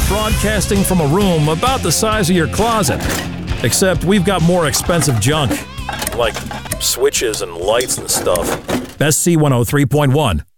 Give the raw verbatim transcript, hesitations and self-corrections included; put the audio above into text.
broadcasting from a room about the size of your closet. Except we've got more expensive junk, like switches and lights and stuff. S C one oh three point one.